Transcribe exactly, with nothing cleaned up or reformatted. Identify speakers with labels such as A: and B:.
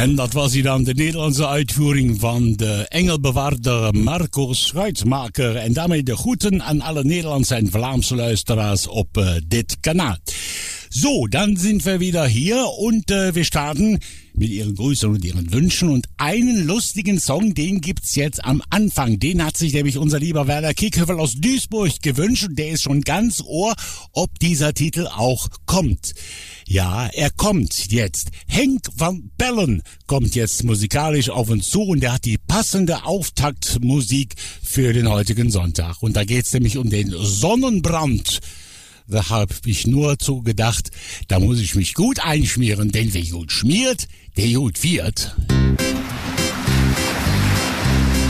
A: En dat was hij dan, de Nederlandse uitvoering van de engelbewaarder Marco Schuitmaker. En daarmee de groeten aan alle Nederlandse en Vlaamse luisteraars op uh, dit kanaal. So, dann sind wir wieder hier und äh, wir starten mit Ihren Grüßen und Ihren Wünschen. Und einen lustigen Song, den gibt's jetzt am Anfang. Den hat sich nämlich unser lieber Werner Kickhövel aus Duisburg gewünscht und der ist schon ganz ohr, ob dieser Titel auch kommt. Ja, er kommt jetzt. Henk van Bellen kommt jetzt musikalisch auf uns zu und er hat die passende Auftaktmusik für den heutigen Sonntag. Und da geht's nämlich um den Sonnenbrand. Da habe ich nur zu gedacht, da muss ich mich gut einschmieren, denn wer gut schmiert, der gut wird.